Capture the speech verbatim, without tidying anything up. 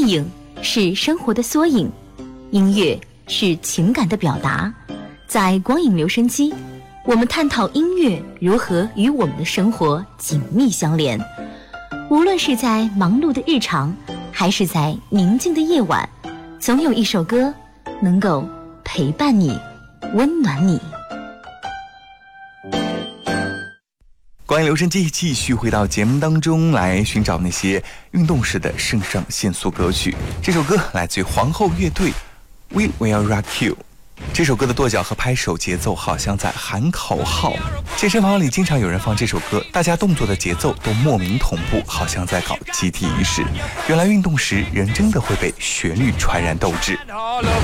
电影是生活的缩影，音乐是情感的表达。在光影留声机，我们探讨音乐如何与我们的生活紧密相连。无论是在忙碌的日常，还是在宁静的夜晚，总有一首歌能够陪伴你，温暖你。 光影留声机继续回到节目当中来，寻找那些运动时的肾上腺素歌曲。这首歌来自于皇后乐队 We Will Rock You。 这首歌的跺脚和拍手节奏好像在喊口号，健身房里经常有人放这首歌，大家动作的节奏都莫名同步，好像在搞集体仪式。原来运动时人真的会被旋律传染斗志。